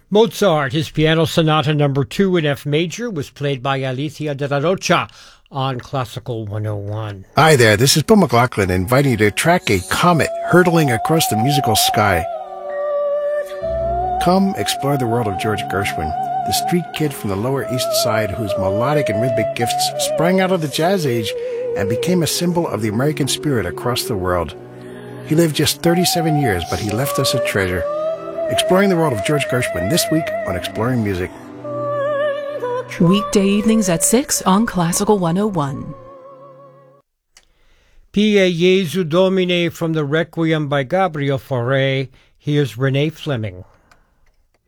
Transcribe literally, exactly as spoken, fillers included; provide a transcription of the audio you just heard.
Mozart, his Piano Sonata Number two in F Major, was played by Alicia de la Rocha on Classical one oh one. Hi there, this is Bill McLaughlin inviting you to track a comet hurtling across the musical sky. Come explore the world of George Gershwin, the street kid from the Lower East Side whose melodic and rhythmic gifts sprang out of the jazz age and became a symbol of the American spirit across the world. He lived just thirty-seven years, but he left us a treasure. Exploring the world of George Gershwin this week on Exploring Music. Weekday evenings at six on Classical one oh one. Pie Jesu Domine from the Requiem by Gabriel Fauré. Here's Renee Fleming.